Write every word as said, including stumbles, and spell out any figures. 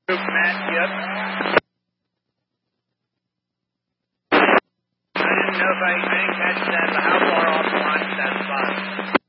Matt, yep. I didn't know if I didn't catch that, but how far off the line is that spot?